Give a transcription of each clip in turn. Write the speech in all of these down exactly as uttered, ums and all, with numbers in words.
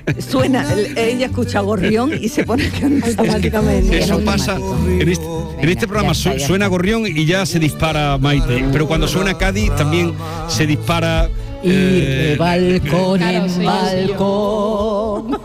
suena, ella escucha Gorrión y se pone automáticamente. Eso pasa. En este, en este programa su, suena Gorrión y ya se dispara Maite. Pero cuando suena Cádiz también se dispara. Ir de eh, balcón claro, en sí, balcón.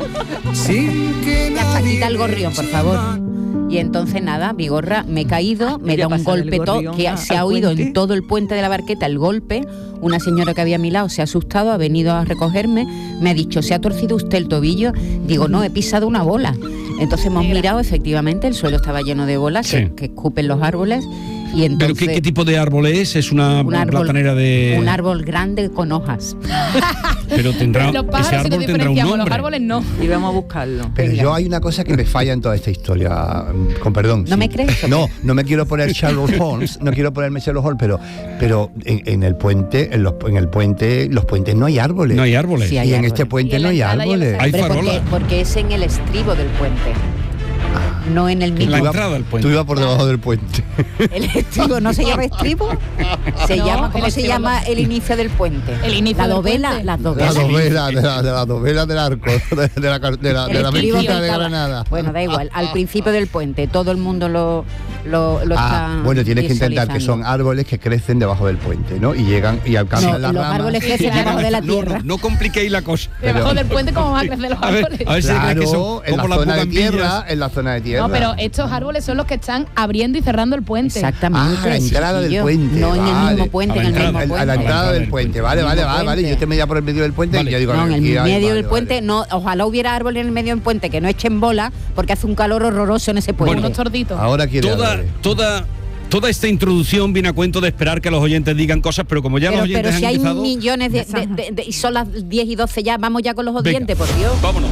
Sin que Ya está, quita el gorrión, por favor. Y entonces nada, Vigorra, me he caído, me da un golpe todo, que a, se ha oído puente. En todo el puente de la Barqueta el golpe. Una señora que había a mi lado se ha asustado, ha venido a recogerme, me ha dicho, ¿se ha torcido usted el tobillo? Digo, no, he pisado una bola. Entonces hemos mirado, efectivamente, el suelo estaba lleno de bolas, sí. que, que escupen los árboles. Y entonces, ¿pero qué, qué tipo de árbol es? ¿Es una un árbol, platanera de...? Un árbol grande con hojas. Pero tendrá, los pájaros ese árbol sí tendrá un nombre. Los árboles no. Y vamos a buscarlo. Pero Venga. yo hay una cosa que me falla en toda esta historia, con perdón. ¿No sí. me crees? No, no me quiero poner Sherlock Holmes, no quiero ponerme Sherlock Holmes, pero, pero en, en el puente, en, los, en el puente, los puentes no hay árboles. No hay árboles. Sí, hay y en árboles. este puente Y no hay árboles. Hay Hombre, farolas. porque, porque es en el estribo del puente. No en el En mismo. la Tú iba- entrada del puente. Tú ibas por debajo del puente. El estribo no se llama estribo. Se No, llama, ¿cómo el se estribo llama el inicio del puente? El inicio la del dovela, puente. las La dovelas. dovela, de la, de la dovela del arco, de, de la, de la, de la El estribo mezquita de estaba- Granada. Bueno, da igual. Al principio del puente todo el mundo lo, lo, lo Ah, está bueno, tienes que intentar que visualizando. son árboles que crecen debajo del puente, ¿no? Y llegan y alcanzan No, las los ramas. árboles crecen claro. debajo de la No, tierra. no, no compliquéis la cosa. Debajo Pero- del puente, ¿cómo van a crecer los A ver, árboles? a ver si crees que Claro, son en la como las zona de bugambillas. tierra, en la zona de tierra. No, pero estos árboles son los que están abriendo y cerrando el puente. Exactamente. Ah, la entrada del chiquillo. puente. No en el vale. mismo puente, A en la el entrada, mismo A puente. la entrada del del puente, puente. vale, vale, Mismo vale, vale. puente. Yo te media por el medio del puente Vale. y yo digo, No, en el aquí hay- medio vale, del puente, vale. no, ojalá hubiera árbol en el medio del puente, que no echen bola, porque hace un calor horroroso en ese puente. Unos torditos. Ahora quiere Toda, árboles. toda, toda esta introducción viene a cuento de esperar que los oyentes digan cosas, pero como ya pero, los oyentes pero si han hay empezado... millones de, de- de- de- y son las diez y doce ya, vamos ya con los Venga, oyentes, por Dios. vámonos.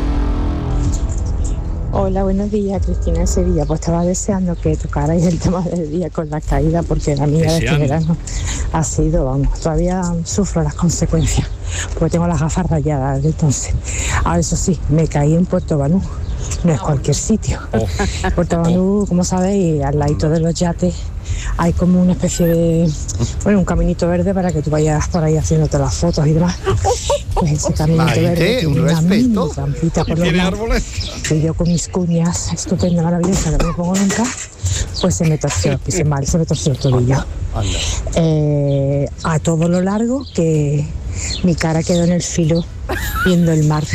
Hola, buenos días, Cristina de Sevilla. Pues estaba deseando que tocarais el tema del día con la caída, porque la mía de este Deseando. verano ha sido, vamos, todavía sufro las consecuencias, porque tengo las gafas rayadas desde entonces. Ahora, eso sí, me caí en Puerto Banús, no es cualquier sitio. Oh. Puerto Banús, como sabéis, al ladito de los yates hay como una especie de, bueno, un caminito verde para que tú vayas por ahí haciéndote las fotos y demás. Pues ese caminito Maite, verde un tiene una respeto. mini trampita por los ¿Tiene lados, árboles? que yo con mis cuñas estupenda, maravillosa, que no me pongo nunca, pues se me torció, pise mal, se me torció el tobillo. Anda. Eh, a todo lo largo que mi cara quedó en el filo viendo el mar.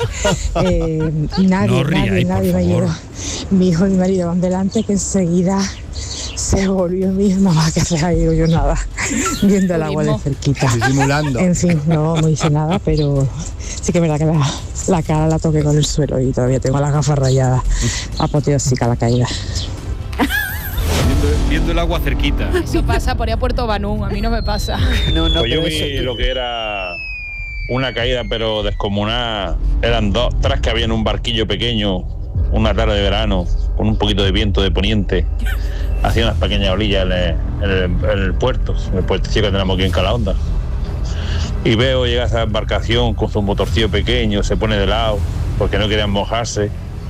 Eh, nadie, No nadie, ríais, nadie por me favor. ayudó. Mi hijo y mi marido van delante, que enseguida se volvió mi mamá, que haces ahí? Digo yo, nada, viendo el agua de cerquita. Disimulando. En fin, no me hice nada, pero sí que es verdad que la, la cara la toqué con el suelo y todavía tengo las gafas rayadas. Apoteósica la caída. Viendo, viendo el agua cerquita. Eso pasa por ahí a Puerto Banús, a mí no me pasa. No, no, Pues yo pero vi eso- lo que era una caída pero descomunal. Eran dos, tres que había en un barquillo pequeño, una tarde de verano, con un poquito de viento de poniente. Hacía unas pequeñas olillas en el, en el, en el puerto, en el puertecillo que tenemos aquí en Calahonda. Y veo llegar esa embarcación con su motorcillo pequeño, se pone de lado, porque no querían mojarse.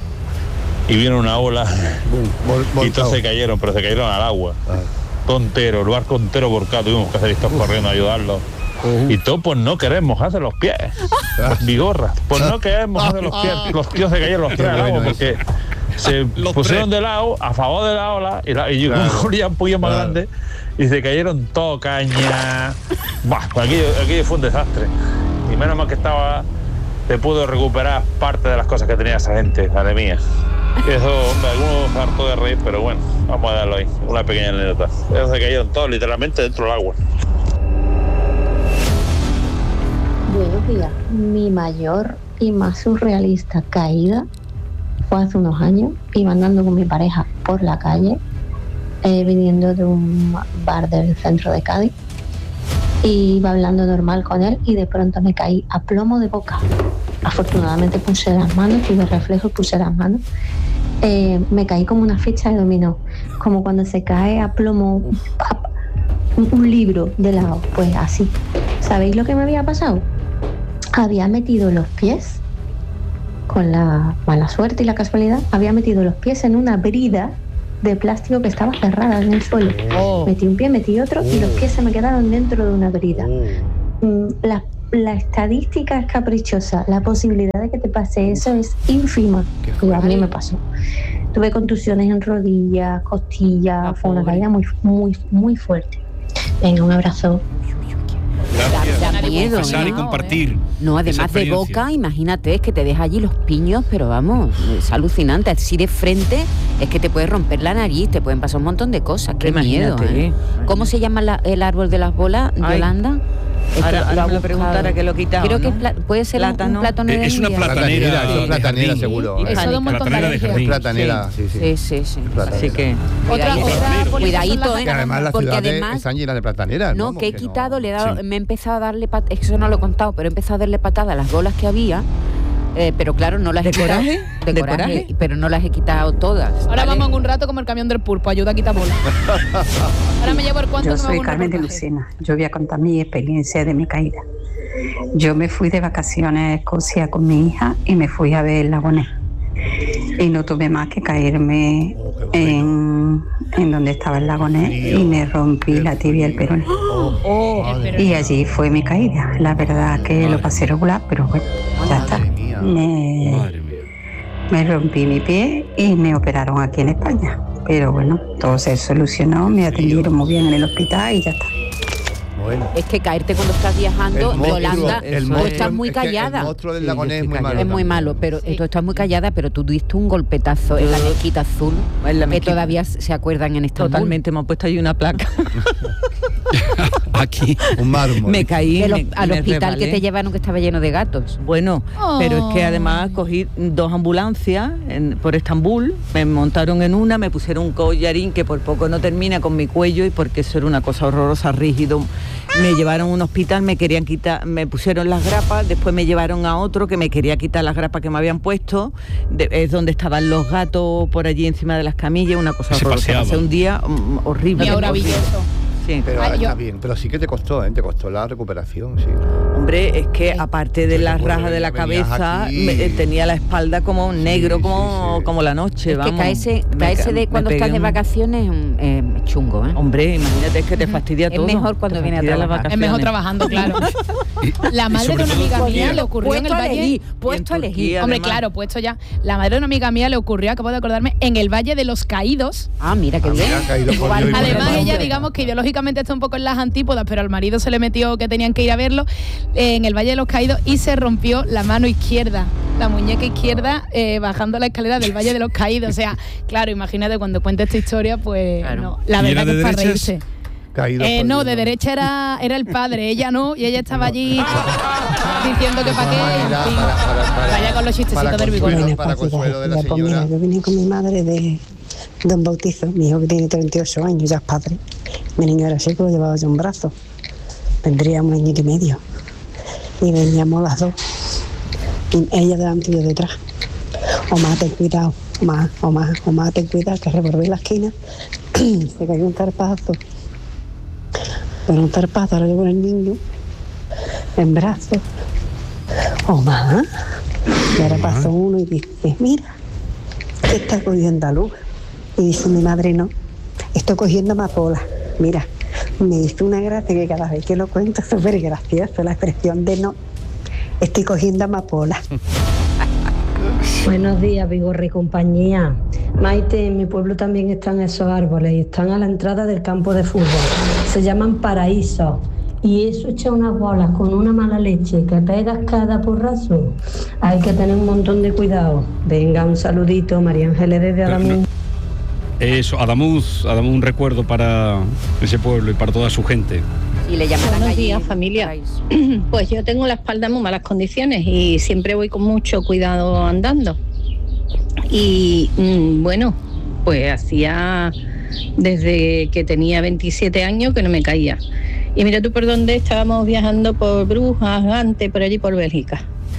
Y viene una ola Vol- y volcado. todos se cayeron, pero se cayeron al agua. Ah. Todo entero, el barco entero volcado, tuvimos que hacer estos corriendo a ayudarlos. Y todo por no querer mojarse los pies. Vigorra, por no querer mojarse los pies. Los tíos se cayeron los pies al agua porque se Los pusieron tres. de lado, a favor de la ola, y, la, y yo con una orilla un poquillo más Claro. grande, y se cayeron todo caña. Buah, pues aquello, aquello fue un desastre. Y menos mal que estaba, se pudo recuperar parte de las cosas que tenía esa gente, la de mía. Y eso, hombre, algunos se hartó de reír, pero bueno, vamos a darlo ahí, una pequeña anécdota. Ellos se cayeron todos literalmente dentro del agua. Buenos días. Mi mayor y más surrealista caída fue hace unos años. Iba andando con mi pareja por la calle, eh, viniendo de un bar del centro de Cádiz. Y iba hablando normal con él y de pronto me caí a plomo de boca. Afortunadamente puse las manos, tuve reflejo y puse las manos. Eh, me caí como una ficha de dominó, como cuando se cae a plomo ¡pap! un, un libro de lado, pues así. ¿Sabéis lo que me había pasado? Había metido los pies, con la mala suerte y la casualidad, había metido los pies en una brida de plástico que estaba cerrada en el suelo. Oh. Metí un pie, metí otro y los pies se me quedaron dentro de una brida. Mm, Las la estadística es caprichosa, la posibilidad de que te pase eso es ínfima. Y a mí me pasó. Tuve contusiones en rodillas, costillas, Ah, fue una pobre. caída muy, muy, muy fuerte. Venga, un abrazo. Gracias Da por miedo, confesar y ¿no? compartir. No, esa además de experiencia. boca, imagínate, es que te deja allí los piños, pero vamos, es alucinante. Así de frente es que te puede romper la nariz, te pueden pasar un montón de cosas. Qué miedo, Imagínate, ¿eh? ¿eh? ¿Cómo se llama la- el árbol de las bolas, Ay. Yolanda? Es Ahora- que ahora ha me lo buscado. preguntara que lo he quitado, Creo que ¿no? es pla- puede ser un- un Plátano. plátano de Es una India. platanera. Platanera, eso es de platanera jardín. seguro. Y eso da un montón de Platanera de alergia. jardín. Platanera, sí, sí. Sí, sí, sí. Platanera. Así que Otra, Cuidadito. otra polilla son Cuidadito, las ¿eh? Que jacarandas. además las Porque ciudades además- están llenas de plataneras. No, vamos, que he no- quitado, le he dado, Sí. me he empezado a darle pat- eso no lo he contado, pero he empezado a darle patada a las bolas que había, eh, pero claro, no las he ¿De quitado. coraje? De, ¿De coraje, coraje? pero no las he quitado todas. Ahora ¿vale? vamos en un rato como el camión del pulpo, ayuda a quitar bolas. Ahora me llevo el cuento Yo que me soy hago un Carmen de reportaje. Lucena. Yo voy a contar mi experiencia de mi caída. Yo me fui de vacaciones a Escocia con mi hija y me fui a ver el lago Ness. Y no tuve más que caerme Oh, qué bueno. en, en donde estaba el lago Ness y me rompí la tibia y el peroné. Oh, madre Y allí fue mi caída. La verdad que lo pasé regular, pero bueno, ya está. Madre mía. Me, Madre mía. me rompí mi pie y me operaron aquí en España. Pero bueno, todo se solucionó, me atendieron muy bien en el hospital y ya está. Bueno. Es que caerte cuando estás viajando, El monstruo, Yolanda, el tú monstruo, estás muy es que callada. El monstruo del Sí, lago yo Ness es estoy muy malo. callada. Es muy también. malo, pero tú estás muy callada, pero tú diste un golpetazo en la mezquita azul, En la que mezquita. todavía se acuerdan en Estambul. totalmente me han puesto ahí una placa. Aquí. Un mármol. Me caí. Que lo- me- al me hospital que resbalé. te llevaron que estaba lleno de gatos. Bueno, pero es que además Ay. cogí dos ambulancias en- por Estambul, me montaron en una, me pusieron un collarín que por poco no termina con mi cuello y porque eso era una cosa horrorosa, rígido. Me llevaron a un hospital, me querían quitar, me pusieron las grapas, después me llevaron a otro que me quería quitar las grapas que me habían puesto, de- es donde estaban los gatos por allí encima de las camillas, una cosa Se horrorosa. paseaban. Pasé un día mm, horrible. Y ahora horrible. villoso. Sí. Pero Ay, está yo- bien. Pero sí que te costó, ¿eh? Te costó la recuperación, sí. Hombre, es que aparte de Pero las te rajas de la venías- venías cabeza, aquí. me- eh, tenía la espalda como un negro, Sí, como, sí, sí. como la noche, Es que vamos. caerse, Me caerse ca- de me cuando pegué estás de un- vacaciones mm, eh, es chungo, ¿eh? Hombre, imagínate, es que te fastidia Es todo. mejor cuando te viene a fastidia las trabajar. Es mejor vacaciones. trabajando, claro. La Y madre de sobre una todo amiga Turquía. mía le ocurrió en el Puesto a valle. elegir, puesto a en elegir. Turquía, Hombre, además. claro, puesto ya. La madre de una amiga mía le ocurrió, acabo de acordarme, en el Valle de los Caídos. Ah, mira qué Ah, bien. mira, ha caído por Igual, Dios y por Además, Hombre. ella, digamos que ideológicamente está un poco en las antípodas, pero al marido se le metió que tenían que ir a verlo eh, en el Valle de los Caídos y se rompió la mano izquierda, la muñeca izquierda, eh, bajando la escalera del Valle de los Caídos. O sea, claro, imagínate cuando cuente esta historia, pues Claro. no, la ¿Y verdad era que de es para derechas? reírse. Caído Eh, por no, Dios, de derecha era, era el padre, ella no, y ella estaba allí diciendo que para qué. en Manera fin. para- para- para- Vaya con los chistecitos para del bigote. consuelo, Buenas para tardes, consuelo de la García. Pues señora. mira, yo vine con mi madre de, de un bautizo, mi hijo que tiene treinta y ocho años, ya es padre. Mi niño era seco, lo llevaba yo en brazos. Vendría un añito y medio. Y veníamos las dos. Y ella delante y yo detrás. Omar, ten cuidado, Omar, Omar, Omar, ten cuidado, que revolví la esquina. Se cayó un tarpazo. Pero un tarpazo, ahora yo con el niño en brazos. Omar. Y ahora pasó uno y dice, mira, ¿qué está cogiendo a luz? Y dice mi madre, no, estoy cogiendo amapola. Mira, me hizo una gracia que cada vez que lo cuento es súper gracioso, la expresión de no, estoy cogiendo amapola. Buenos días, Vigorra y compañía. Maite, en mi pueblo también están esos árboles y están a la entrada del campo de fútbol. Se llaman paraísos. Y eso echa unas bolas con una mala leche que pegas cada porrazo. Hay que tener un montón de cuidado. Venga, un saludito, María Ángeles desde Pero Adamuz. no- Eso, Adamuz, Adamuz, un recuerdo para ese pueblo y para toda su gente. Y le llamarán Buenos allí días, familia. paraíso. Pues yo tengo la espalda en muy malas condiciones y siempre voy con mucho cuidado andando. Y mm, bueno, pues hacía desde que tenía veintisiete años que no me caía. Y mira tú por dónde estábamos viajando, por Brujas, Gante, por allí por Bélgica.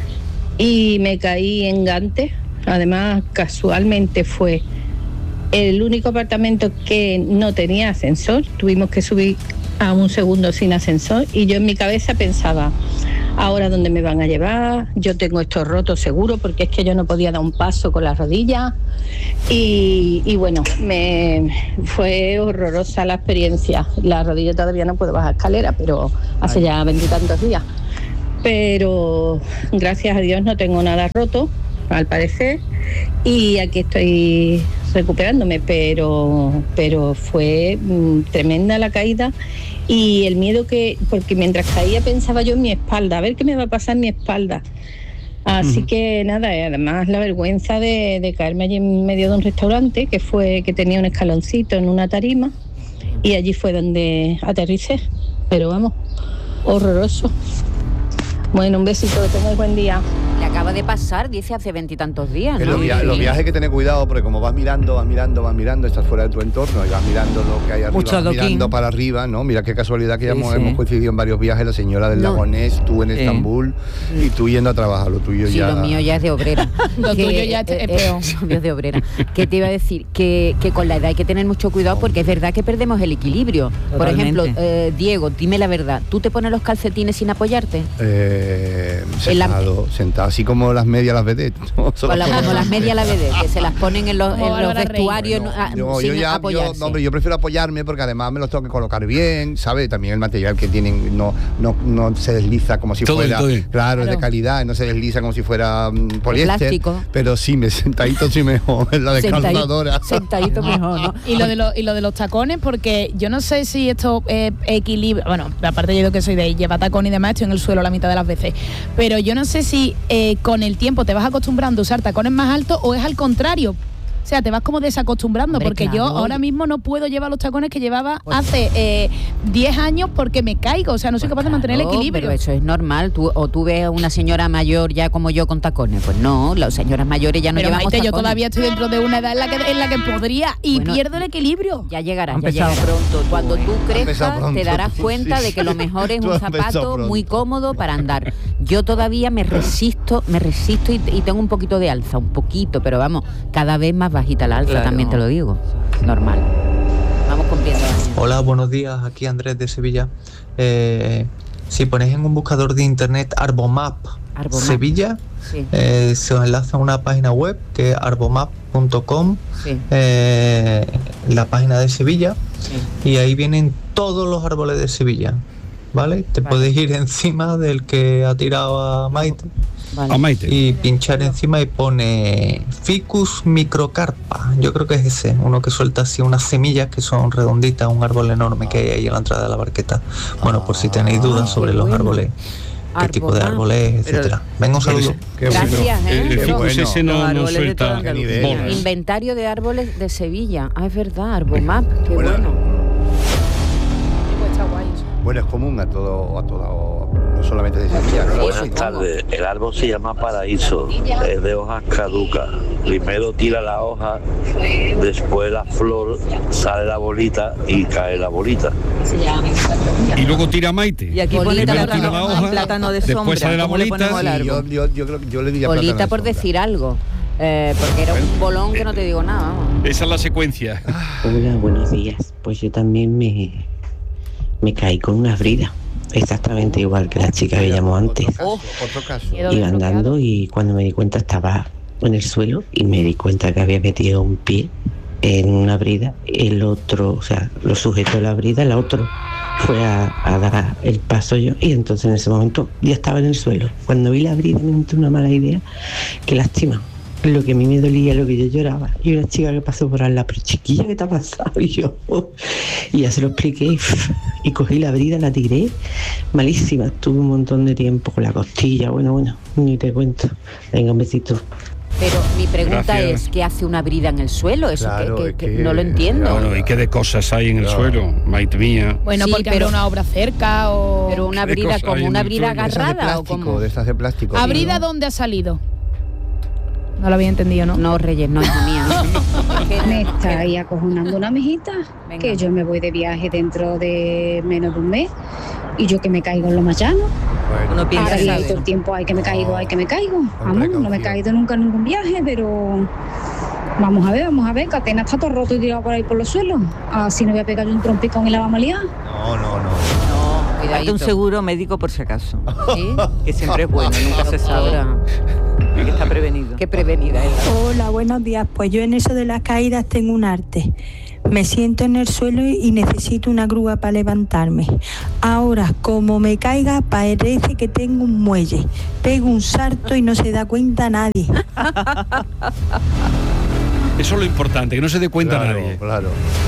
Y me caí en Gante. Además, casualmente fue el único apartamento que no tenía ascensor. Tuvimos que subir a un segundo sin ascensor y yo en mi cabeza pensaba, ahora dónde me van a llevar, yo tengo esto roto seguro porque es que yo no podía dar un paso con las rodillas y, y bueno, me fue horrorosa la experiencia. La rodilla todavía no puedo bajar escalera, pero hace ya veintitantos días. pero gracias a Dios no tengo nada roto, al parecer, y aquí estoy recuperándome, pero, pero fue mmm, tremenda la caída y el miedo que, porque mientras caía pensaba yo en mi espalda, a ver qué me va a pasar en mi espalda. Así uh-huh. que nada, además la vergüenza de, de caerme allí en medio de un restaurante que fue que tenía un escaloncito en una tarima y allí fue donde aterricé, pero vamos, horroroso. Bueno, un besito, que tengáis buen día. Le acaba de pasar, dice, hace veintitantos días, ¿no? Los, via- los viajes hay que tener cuidado, porque como vas mirando, vas mirando, vas mirando, estás fuera de tu entorno y vas mirando lo que hay arriba, Mucho vas adoquín. mirando para arriba, ¿no? Mira qué casualidad que Sí, hemos, sí. hemos coincidido en varios viajes, la señora del No. Lagonés, tú en Sí. Estambul y tú yendo a trabajar, lo tuyo Sí, ya... lo mío ya es de obrera. Lo Que, tuyo ya es eh, peor. eh, lo mío es de obrera. Que te iba a decir que, que con la edad hay que tener mucho cuidado porque es verdad que perdemos el equilibrio. Por Totalmente. ejemplo, eh, Diego, dime la verdad, ¿tú te pones los calcetines sin apoyarte? Eh, En la- sentado, sentado, así como las medias las vedettes, ¿no? Solo Con la- como las medias la vedette, que se las ponen en los, Como en los Bárbara Rey. vestuarios Bueno, ah, yo, sin yo ya, apoyarse. yo, no, hombre, yo prefiero apoyarme porque además me los tengo que colocar bien, ¿sabes? También el material que tienen no, no, no se desliza como si Todo fuera, bien, todo bien. claro, es de Claro. calidad, no se desliza como si fuera mm, poliéster, plástico. pero sí, me sentadito sí mejor en la Sentadito- descalzadora. Sentadito mejor, ¿no? Y lo, de los, y lo de los tacones, porque yo no sé si esto eh, equilibra. Bueno, aparte yo digo que soy de llevar tacón y demás, estoy en el suelo la mitad de las veces. Pero yo no sé si eh, con el tiempo te vas acostumbrando a usar tacones más altos o es al contrario. O sea, te vas como desacostumbrando, Hombre, porque claro. yo ahora mismo no puedo llevar los tacones que llevaba hace eh, diez años porque me caigo. O sea, no soy capaz de mantener el Claro, equilibrio. Pero eso es normal. Tú, o tú ves a una señora mayor ya como yo con tacones. Pues no, las señoras mayores ya no Pero llevamos Maite, yo tacones. todavía estoy dentro de una edad en la que, en la que podría y Bueno, pierdo el equilibrio. Ya llegará, Ha ya empezado llegará. pronto tú, Cuando ¿eh? tú Ha empezado crezcas pronto te darás tú, cuenta sí, de que lo mejor es Tú un has empezado zapato pronto. muy cómodo para andar. Yo todavía me resisto, me resisto y, y tengo un poquito de alza, un poquito, pero vamos, cada vez más bajita la alza, Claro. también te lo digo. Normal. Vamos cumpliendo años. Hola, buenos días, aquí Andrés de Sevilla. Eh, si ponéis en un buscador de internet Arbomap, Arbomap. Sevilla, Sí, eh, se os enlaza a una página web que es arbomap punto com, sí, eh, la página de Sevilla, sí. y ahí vienen todos los árboles de Sevilla, ¿vale? Te Vale. podéis ir encima del que ha tirado a Maite Vale. A Maite. y pinchar encima y pone Ficus microcarpa. Yo creo que es ese, uno que suelta así unas semillas que son redonditas, un árbol enorme que hay ahí en la entrada de la barqueta. Bueno, por si tenéis dudas sobre qué los bueno. árboles, qué tipo de Arbomap. árboles, Pero- etcétera. Venga, un saludo. Qué Gracias, bueno. ¿eh? El, el Qué ficus bueno. ese no, Los no árboles de suelta toda Andalucía. bolas. Inventario de árboles de Sevilla. Ah, es verdad, Arbomap, qué Bueno. bueno. Pues está guay eso. Bueno, es común a todo, a todo, no solamente de Sevilla, ¿no? Buenas Buenas tardes. El árbol se llama paraíso, es de hojas caducas. Primero tira la hoja, después la flor, sale la bolita y cae la bolita. Y luego tira Maite. Y aquí Bolita, pone Primero plátano, tira la hoja, plátano de después sombra. sale la ¿Cómo le bolita ponemos al Sí, yo, árbol? yo, yo, creo- yo le diría Bolita plátano por de sombra. decir algo. Eh, porque era un bolón que no te digo nada. vamos. Esa es la secuencia. Hola, buenos días. Pues yo también me, me caí con una brida, exactamente igual que la chica que llamó antes. Otro caso, otro caso. Miedo Iba desbloqueado. andando y cuando me di cuenta estaba en el suelo y me di cuenta que había metido un pie en una brida. El otro, o sea, lo sujetó la brida, el otro fue a, a dar el paso yo y entonces en ese momento ya estaba en el suelo. Cuando vi la brida me entró una mala idea, qué lástima. Lo que a mí me dolía, lo que yo lloraba. Y una chica que pasó por al lado, pero chiquilla, ¿qué te ha pasado? Y yo, oh. Y ya se lo expliqué y, y cogí la brida, la tiré. Malísima, estuve un montón de tiempo con la costilla. Bueno, bueno, ni te cuento. Venga, un besito. Pero mi pregunta Gracias. es, ¿qué hace una brida en el suelo? Eso Claro, que, es que- que que- no lo entiendo. Bueno, ¿y qué de cosas hay en el Claro. suelo? Maite mía. Bueno, Sí, porque pero- habrá una obra cerca o... Pero una ¿Qué brida cosa hay como en una el brida suelo? De esas de agarrada o plástico, como... de estas de plástico. ¿Abrida sí, ¿no? dónde ha salido? No lo había entendido, ¿no? No, Reyes, no, hija mía. ¿no? Me está ahí acojonando una amiguita, Venga. que yo me voy de viaje dentro de menos de un mes y yo que me caigo en lo más llano. Bueno, Uno piensa, Ahora ¿sabe? todo el tiempo hay que me caigo, hay que me caigo. Vamos, no me he precaución. caído nunca en ningún viaje, pero vamos a ver, vamos a ver, que Atena está todo roto y tirado por ahí por los suelos. Así no voy a pegar yo un trompicón y la vamos a liar. no, no, no. No, Hazte cuidadito. un seguro médico por si acaso. ¿Sí? Que siempre es bueno, nunca se sabe. Doctora, Que está prevenido. qué prevenida es. Hola, buenos días. Pues yo en eso de las caídas tengo un arte. Me siento en el suelo y necesito una grúa para levantarme. Ahora, como me caiga, parece que tengo un muelle. Pego un salto y no se da cuenta nadie. Eso es lo importante, que no se dé cuenta Claro, nadie. claro.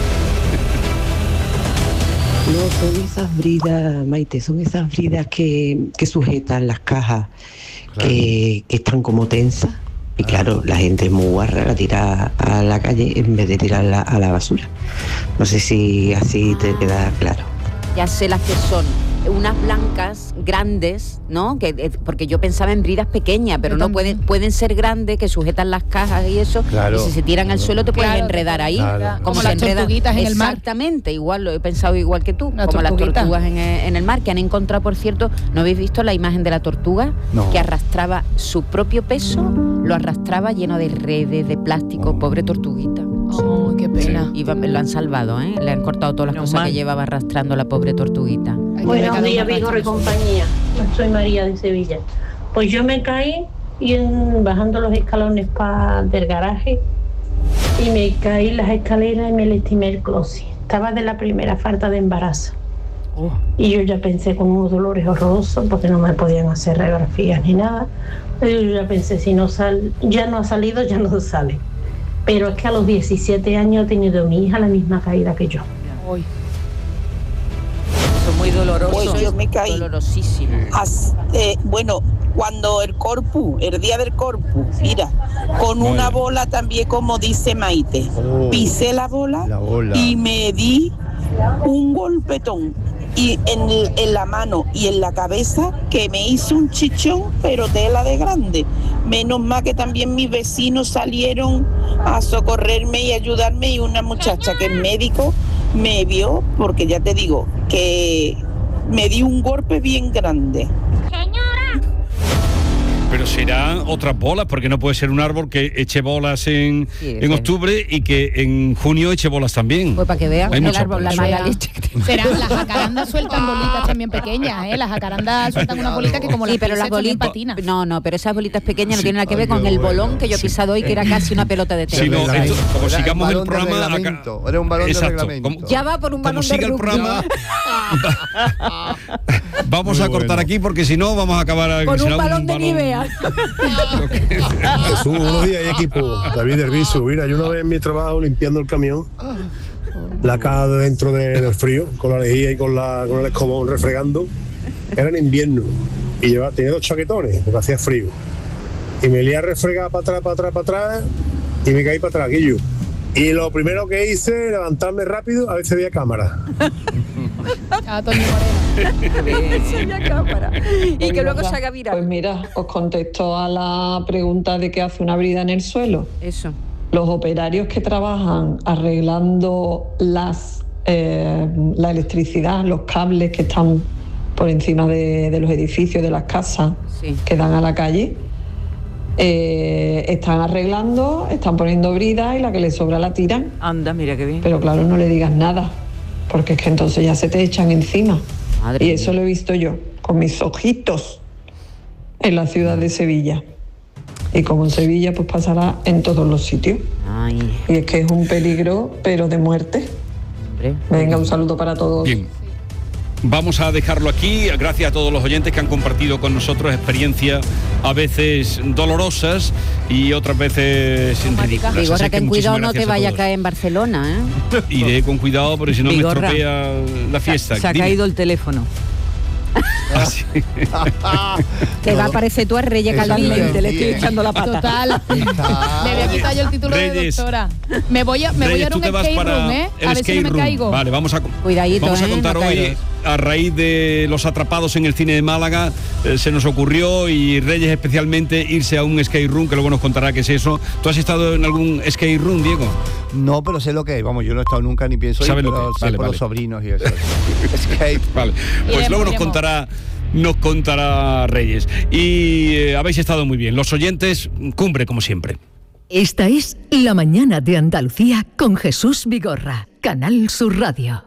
No, son esas bridas, Maite, son esas bridas que, que sujetan las cajas, que, que están como tensas. Y claro, la gente es muy guarra, la tira a la calle en vez de tirarla a la basura. No sé si así te queda claro. Ya sé las que son. Unas blancas grandes, ¿no? Que, eh, porque yo pensaba en bridas pequeñas, pero Yo no también. pueden pueden ser grandes, que sujetan las cajas y eso. Claro. Y si se tiran al suelo te puedes Claro, enredar ahí. claro. Como se las enreda- tortuguitas en el mar. Exactamente, igual lo he pensado igual que tú. Las como las tortuguitas. tortugas en, eh, en el mar, que han encontrado, por cierto, ¿no habéis visto la imagen de la tortuga? No. Que arrastraba su propio peso, lo arrastraba lleno de redes, de plástico, pobre tortuguita. Oh, qué pena. Y va- lo han salvado, ¿eh? Le han cortado todas las Menos cosas mal. que llevaba arrastrando la pobre tortuguita. Hay que ver Buenos cada uno días, Vigor y arrastrando su- compañía. Soy María de Sevilla. Pues yo me caí y en- bajando los escalones pa, del garaje y me caí en las escaleras y me lastimé el closet. Estaba de la primera falta de embarazo. Oh. Y yo ya pensé con unos dolores horrorosos porque no me podían hacer radiografías ni nada. Pero yo ya pensé, si no sal, ya no ha salido, ya no sale. Pero es que a los diecisiete años ha tenido mi hija la misma caída que yo. Uy. Eso es muy doloroso. Pues yo me caí. Dolorosísimo. As- eh, bueno, cuando el Corpus, el día del Corpus, mira, con Vale. una bola también, como dice Maite, Oh. pisé la bola, La bola. y me di un golpetón y en, el- en la mano y en la cabeza que me hizo un chichón, pero tela de grande. Menos mal que también mis vecinos salieron a socorrerme y ayudarme, y una muchacha que es médico me vio, porque ya te digo que me di un golpe bien grande. Pero serán otras bolas, porque no puede ser un árbol que eche bolas en, Sí, en sí. octubre y que en junio eche bolas también. Pues para que vean Hay el muchas árbol, la bolas. mala Vea. leche que tiene. Serán las jacarandas sueltan bolitas también pequeñas, ¿eh? Las jacarandas sueltan una bolita que como Sí, las pero las pises también bolitas, patina. no, no, pero esas bolitas pequeñas no Sí. tienen nada que ver Ay, con qué el bueno. bolón que yo he Sí. pisado hoy, que era casi una pelota de Sí, tenis. no, esto- como Era sigamos un el balón de programa acá- reglamento, era un balón de Exacto. reglamento. Como- Ya va por un Como balón de siga el rugby. programa, vamos Muy a cortar bueno. aquí, porque si no vamos a acabar Con será un balón de Nivea. Jesús, buenos días, equipo. David Herbizu. Mira, yo una vez en mi trabajo limpiando el camión, la caja de dentro de- del frío, con la lejía y con, la, con el escobón refregando, era en invierno y llevaba, tenía dos chaquetones porque hacía frío. Y me lié a refregar para atrás, para atrás, para atrás y me caí para atrás, Guillo. Y lo primero que hice, levantarme rápido, a ver si había cámara. A Toño Moreno. Y que luego se haga viral. Pues mira, os contesto a la pregunta de qué hace una brida en el suelo. Eso. Los operarios que trabajan arreglando las, eh, la electricidad, los cables que están por encima de, de los edificios, de las casas Sí. que dan a la calle, eh, están arreglando, están poniendo brida y la que les sobra la tiran. Anda, mira qué bien. Pero claro, no le digas nada, porque es que entonces ya se te echan encima. Madre y mía. eso lo he visto yo, con mis ojitos, en la ciudad de Sevilla. Y como en Sevilla, pues pasará en todos los sitios. Ay, Y es que es un peligro, pero de muerte. hombre. Venga, un saludo para todos. Bien. Vamos a dejarlo aquí. Gracias a todos los oyentes que han compartido con nosotros experiencias a veces dolorosas y otras veces ridículas. Vigorra, Así que en muchísimas cuidado no gracias te vaya a todos. caer en Barcelona, ¿eh? Iré con cuidado porque si no Vigorra. me estropea la fiesta. Se ha Dime. caído el teléfono. Ah, sí. Que va a aparecer tú a Reyes Calvillo. Exactamente, le estoy echando la pata. Total. Le voy a quitar yo el título de Reyes. doctora. Me voy a, me voy Reyes, a dar tú un te vas escape para room, ¿eh? el A ver si escape no me room. caigo. Vale, vamos a, Cuidadito, vamos a ¿eh? contar No hoy, caeros. a raíz de los atrapados en el cine de Málaga, eh, se nos ocurrió, y Reyes especialmente, irse a un escape room, que luego nos contará qué es eso. ¿Tú has estado en algún escape room, Diego? No, pero sé lo que es. Vamos, yo no he estado nunca ni pienso ir, ¿Sabes lo pero que es? sé Vale, por vale. los sobrinos y eso. Escape. Vale, pues Iremos, luego nos iremos. contará nos contará Reyes. Y eh, habéis estado muy bien. Los oyentes, cumbre como siempre. Esta es La Mañana de Andalucía con Jesús Vigorra, Canal Sur Radio.